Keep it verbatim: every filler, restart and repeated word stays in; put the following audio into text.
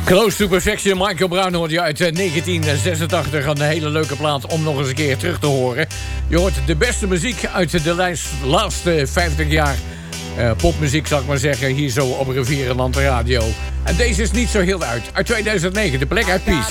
Close to Perfection, Michael Brown hoort je uit negentien zesentachtig. Een hele leuke plaat om nog eens een keer terug te horen. Je hoort de beste muziek uit de lijst, laatste vijftig jaar. Uh, popmuziek, zal ik maar zeggen, hier zo op Rivierenland Radio. En deze is niet zo heel uit. Uit tweeduizend negen, de Black Eyed Peas.